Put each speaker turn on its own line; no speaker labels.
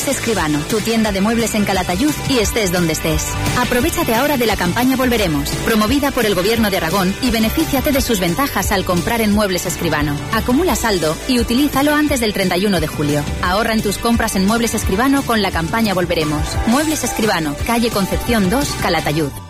Muebles Escribano, tu tienda de muebles en Calatayud y estés donde estés. Aprovechate ahora de la campaña Volveremos, promovida por el Gobierno de Aragón, y benefíciate de sus ventajas al comprar en Muebles Escribano. Acumula saldo y utilízalo antes del 31 de julio. Ahorra en tus compras en Muebles Escribano con la campaña Volveremos. Muebles Escribano, calle Concepción 2, Calatayud.